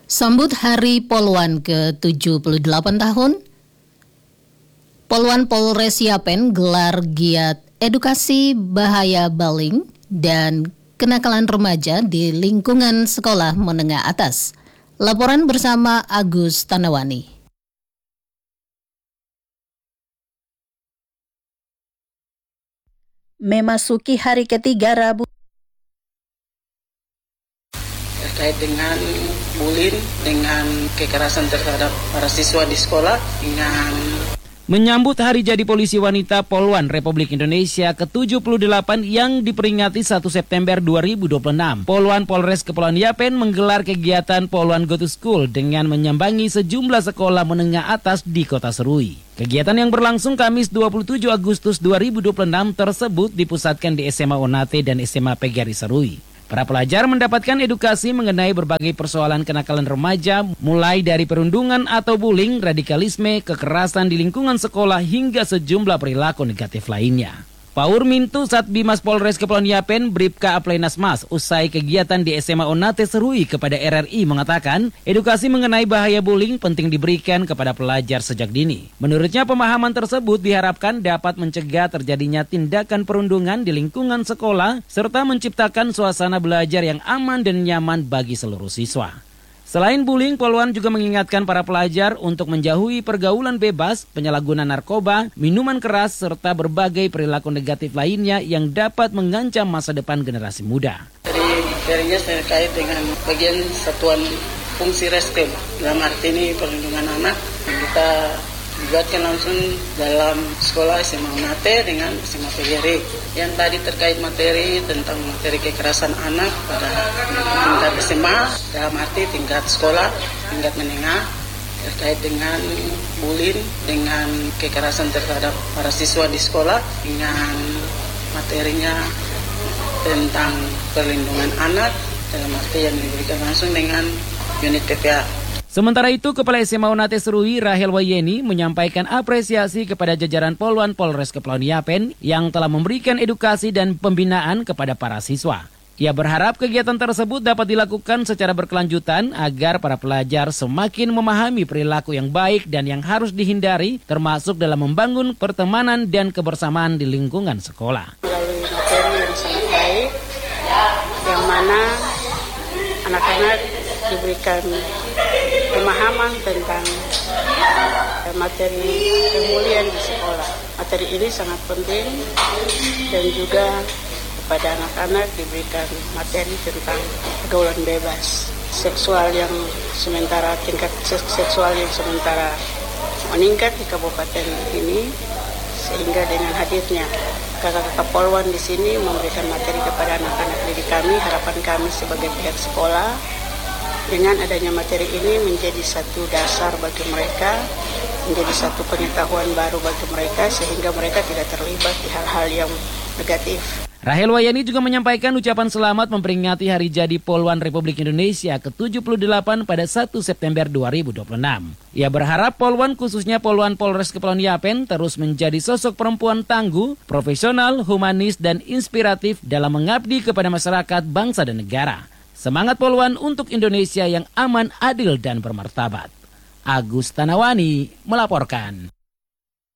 Sambut Hari Poluan ke-78 tahun, Poluan Polres Yapen gelar giat edukasi bahaya baling dan kenakalan remaja di lingkungan sekolah menengah atas. Laporan bersama Agus Tanawani. Memasuki hari ketiga Rabu terkait dengan bullying, dengan kekerasan terhadap para siswa di sekolah, dengan menyambut Hari Jadi Polisi Wanita Poluan Republik Indonesia ke-78 yang diperingati 1 September 2026. Poluan Polres Kepulauan Yapen menggelar kegiatan Poluan Go to School dengan menyambangi sejumlah sekolah menengah atas di Kota Serui. Kegiatan yang berlangsung Kamis 27 Agustus 2026 tersebut dipusatkan di SMA Onate dan SMA Pegari Serui. Para pelajar mendapatkan edukasi mengenai berbagai persoalan kenakalan remaja, mulai dari perundungan atau bullying, radikalisme, kekerasan di lingkungan sekolah, hingga sejumlah perilaku negatif lainnya. Paur Mintu Satbimas Polres Kepulauan Yapen, Bribka Aplenas Mas, usai kegiatan di SMA Onate Serui kepada RRI mengatakan, edukasi mengenai bahaya bullying penting diberikan kepada pelajar sejak dini. Menurutnya, pemahaman tersebut diharapkan dapat mencegah terjadinya tindakan perundungan di lingkungan sekolah, serta menciptakan suasana belajar yang aman dan nyaman bagi seluruh siswa. Selain bullying, Poluan juga mengingatkan para pelajar untuk menjauhi pergaulan bebas, penyalahgunaan narkoba, minuman keras, serta berbagai perilaku negatif lainnya yang dapat mengancam masa depan generasi muda. Materinya terkait dengan bagian satuan fungsi Reskrim, dalam arti ini perlindungan anak. Kita dibuatkan langsung dalam sekolah SMA Onate dengan SMA Pegari. Yang tadi terkait materi tentang materi kekerasan anak pada tingkat SMA, dalam arti tingkat sekolah, tingkat menengah, terkait dengan bullying, dengan kekerasan terhadap para siswa di sekolah, dengan materinya tentang perlindungan anak, dalam arti yang diberikan langsung dengan unit PPA. Sementara itu, Kepala SMA Onate Serui Rahel Wayeni menyampaikan apresiasi kepada jajaran Poluan Polres Kepulauan Yapen yang telah memberikan edukasi dan pembinaan kepada para siswa. Ia berharap kegiatan tersebut dapat dilakukan secara berkelanjutan agar para pelajar semakin memahami perilaku yang baik dan yang harus dihindari, termasuk dalam membangun pertemanan dan kebersamaan di lingkungan sekolah. Melalui materi yang sangat baik, yang mana anak-anak diberikan pemahaman tentang materi kemuliaan di sekolah. Materi ini sangat penting dan juga kepada anak-anak diberikan materi tentang pergaulan bebas, seksual yang sementara, tingkat seksual yang sementara meningkat di kabupaten ini, sehingga dengan hadirnya kakak-kakak Poluan di sini memberikan materi kepada anak-anak didik kami. Harapan kami sebagai pihak sekolah, dengan adanya materi ini menjadi satu dasar bagi mereka, menjadi satu pengetahuan baru bagi mereka, sehingga mereka tidak terlibat di hal-hal yang negatif. Rahel Wayani juga menyampaikan ucapan selamat memperingati Hari Jadi Poluan Republik Indonesia ke-78 pada 1 September 2026. Ia berharap Poluan, khususnya Poluan Polres Kepulauan Yapen, terus menjadi sosok perempuan tangguh, profesional, humanis, dan inspiratif dalam mengabdi kepada masyarakat, bangsa, dan negara. Semangat Poluan untuk Indonesia yang aman, adil, dan bermartabat. Agus Tanawani melaporkan.